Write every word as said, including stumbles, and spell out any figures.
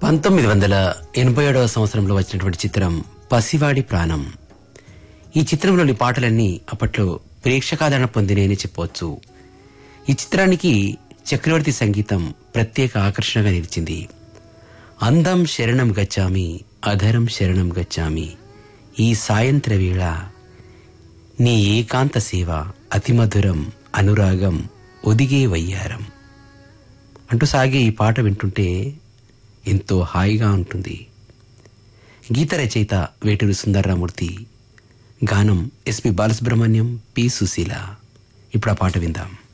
పంతొమ్మిది వందల ఎనభై ఏడవ సంవత్సరంలో వచ్చినటువంటి చిత్రం పసివాడి ప్రాణం. ఈ చిత్రంలోని పాటలన్నీ అప్పట్లో ప్రేక్షకాదరణ పొందినాయని చెప్పవచ్చు. ఈ చిత్రానికి చక్రవర్తి సంగీతం ప్రత్యేక ఆకర్షణగా నిలిచింది. అందం శరణం గచ్చామి, అధరం శరణం గచ్చామి, ఈ సాయంత్ర వేళ నీ ఏకాంత సేవ అతిమధురం అనురాగం ఒదిగే వయ్యారం అంటూ సాగే ఈ పాట వింటుంటే ఎంతో హాయిగా ఉంటుంది. గీత రచయిత వేటూరి సుందరరామూర్తి, గానం ఎస్పి బాలసుబ్రహ్మణ్యం, పి సుశీల. ఇప్పుడు ఆ పాట విందాం.